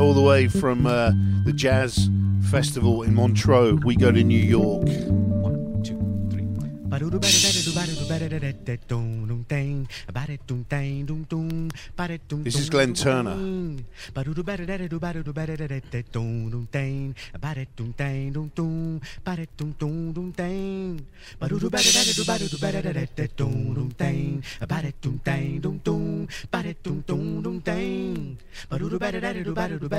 all the way from the Jazz Festival in Montreux. We go to New York. 1, 2, 3. This is Glenn Turner.